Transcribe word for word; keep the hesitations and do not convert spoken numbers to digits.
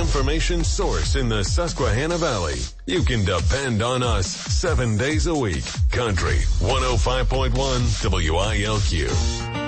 information source in the Susquehanna Valley. You can depend on us seven days a week. Country one oh five point one W I L Q.